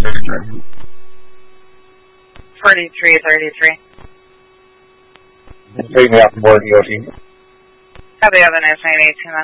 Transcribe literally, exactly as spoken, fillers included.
forty-three thirty-three. Take me out from board, Yoshi. Copy, have a nice night, eighteen minutes.